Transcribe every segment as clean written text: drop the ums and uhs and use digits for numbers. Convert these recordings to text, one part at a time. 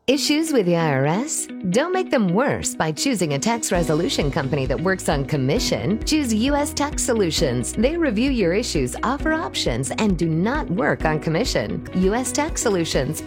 Issues with the IRS? Don't make them worse by choosing a tax resolution company that works on commission. Choose U.S. Tax Solutions. They review your issues, offer options, and do not work on commission. U.S. Tax Solutions,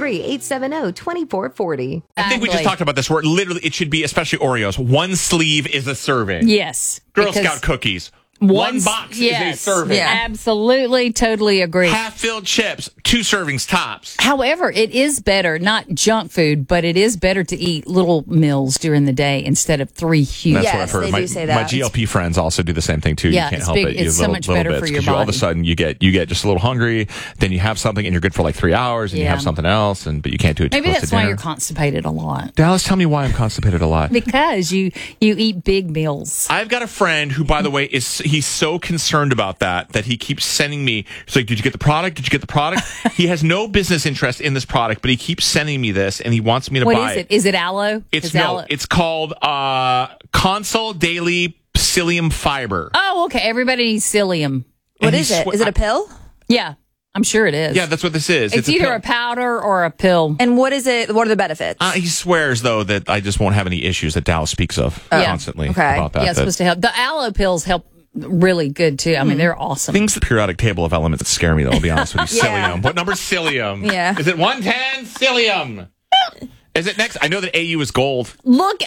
423-870-2440. I think we just talked about this where literally it should be, especially Oreos, one sleeve is a serving. Yes. Girl Scout cookies. One box is a serving. Yeah. Absolutely, totally agree. Half-filled chips, 2 servings tops. However, it is better, not junk food, but it is better to eat little meals during the day instead of 3 huge. That's what I've heard. They do say that. My GLP friends also do the same thing too. Yeah, you can't it's help big. it. It's so much better for your All of a body. sudden you get just a little hungry, then you have something and you're good for like 3 hours, and you have something else, but you can't do it. Maybe too close that's to why dinner. you're constipated a lot. Dallas, tell me why I'm constipated a lot. Because you eat big meals. I've got a friend who, by the way, he's so concerned about that he keeps sending me. He's like, "Did you get the product? Did you get the product?" He has no business interest in this product, but he keeps sending me this, and he wants me to buy it. What is it? Is it aloe? It's called Consul Daily Psyllium Fiber. Oh, okay. Everybody needs psyllium. What is it? Is it a pill? Yeah, I'm sure it is. Yeah, that's what this is. It's either a powder or a pill. And what is it? What are the benefits? He swears, though, that I just won't have any issues that Dallas speaks of constantly about that. Yeah, it's supposed to help. The aloe pills help really good, too. I mean, they're awesome. Things the periodic table of elements that scare me, though, I'll be honest with you. Yeah. Psyllium. What number is psyllium? Yeah. Is it 110? Psyllium. Is it next? I know that AU is gold. Look.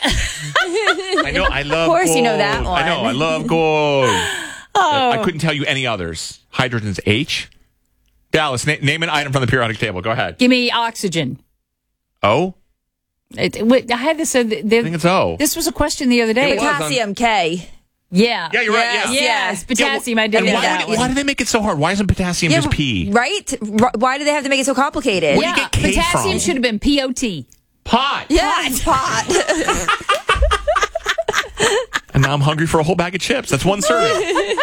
I know. I love Of course gold. you know that one. I know. I love gold. I couldn't tell you any others. Hydrogen's H. Dallas, name an item from the periodic table. Go ahead. Give me oxygen. O? I had this. I think it's O. This was a question the other day. Potassium, K. Yeah. Yeah, you're right. Yeah. Yes, potassium. I did And that. why do they make it so hard? Why isn't potassium just P? Right? Why do they have to make it so complicated? Where do you get K potassium from? should have been POT. Pot. Yeah, it's pot. And now I'm hungry for a whole bag of chips. That's one serving.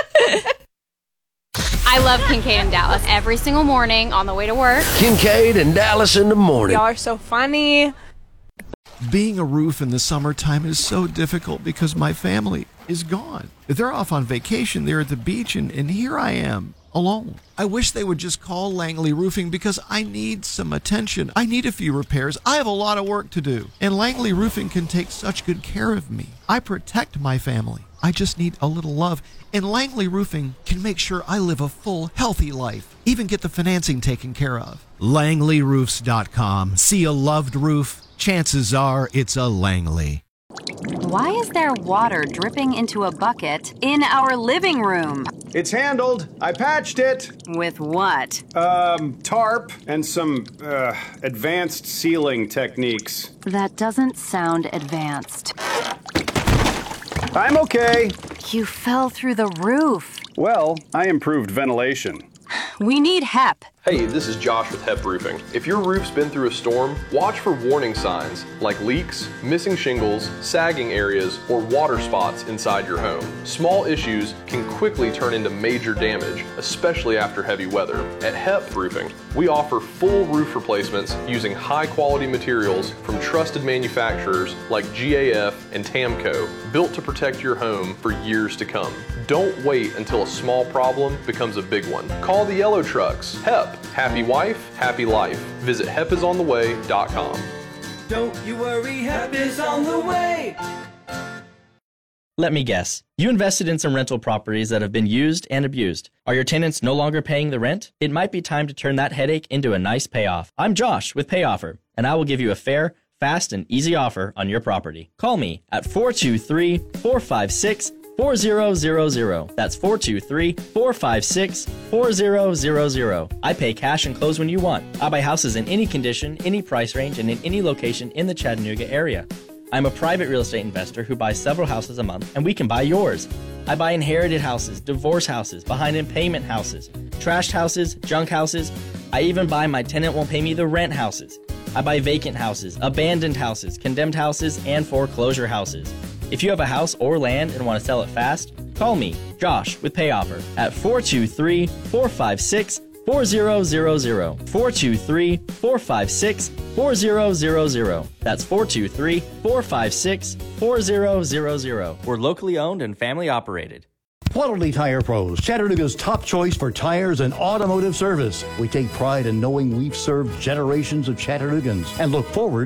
I love Kincaid and Dallas every single morning on the way to work. Kincaid and Dallas in the morning. Y'all are so funny. Being a roof in the summertime is so difficult because my family is gone. They're off on vacation. They're at the beach, and here I am, alone. I wish they would just call Langley Roofing because I need some attention. I need a few repairs. I have a lot of work to do. And Langley Roofing can take such good care of me. I protect my family. I just need a little love. And Langley Roofing can make sure I live a full, healthy life. Even get the financing taken care of. LangleyRoofs.com. See a loved roof? Chances are it's a Langley. Why is there water dripping into a bucket in our living room? It's handled. I patched it. With what? Tarp and some advanced sealing techniques. That doesn't sound advanced. I'm okay. You fell through the roof. Well, I improved ventilation. We need HEP. Hey, this is Josh with HEP Roofing. If your roof's been through a storm, watch for warning signs like leaks, missing shingles, sagging areas, or water spots inside your home. Small issues can quickly turn into major damage, especially after heavy weather. At HEP Roofing, we offer full roof replacements using high-quality materials from trusted manufacturers like GAF and TAMCO, built to protect your home for years to come. Don't wait until a small problem becomes a big one. Call the yellow trucks. HEP. Happy wife, happy life. Visit hepisontheway.com. Don't you worry, HEP is on the way. Let me guess. You invested in some rental properties that have been used and abused. Are your tenants no longer paying the rent? It might be time to turn that headache into a nice payoff. I'm Josh with PayOffer, and I will give you a fair, fast, and easy offer on your property. Call me at 423-456-4000. That's 423-456-4000. I pay cash and close when you want. I buy houses in any condition, any price range, and in any location in the Chattanooga area. I'm a private real estate investor who buys several houses a month, and we can buy yours. I buy inherited houses, divorce houses, behind in payment houses, trashed houses, junk houses. I even buy my tenant won't pay me the rent houses. I buy vacant houses, abandoned houses, condemned houses, and foreclosure houses. If you have a house or land and want to sell it fast, call me, Josh, with PayOffer at 423-456-4000. 423-456-4000. That's 423-456-4000. We're locally owned and family operated. Quality Tire Pros, Chattanooga's top choice for tires and automotive service. We take pride in knowing we've served generations of Chattanoogans and look forward